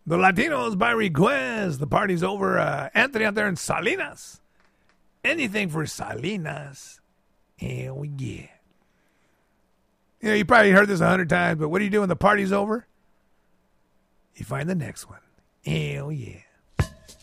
The Latinos by request. The party's over. Anthony out there in Salinas. Anything for Salinas. Hell yeah. You know, you probably heard this 100 times, but what do you do when the party's over? You find the next one. Hell yeah.